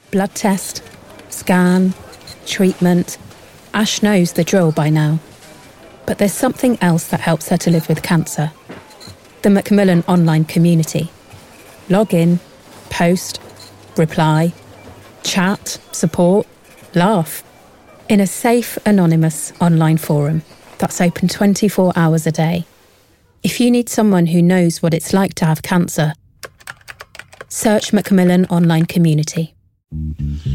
Blood test, scan, treatment. Ash knows the drill by now. But there's something else that helps her to live with cancer. The Macmillan online community. Log in, post, reply, chat, support, laugh. In a safe, anonymous online forum that's open 24 hours a day. If you need someone who knows what it's like to have cancer, search Macmillan Online Community.